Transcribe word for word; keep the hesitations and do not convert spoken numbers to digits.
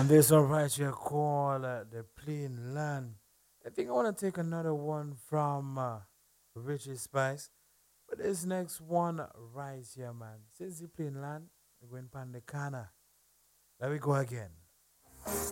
And this one right here called uh, The Plain Land. I think I want to take another one from uh, Richie Spice. But this next one right here, man. Since The Plain Land, we're going Pandekana. There we go again.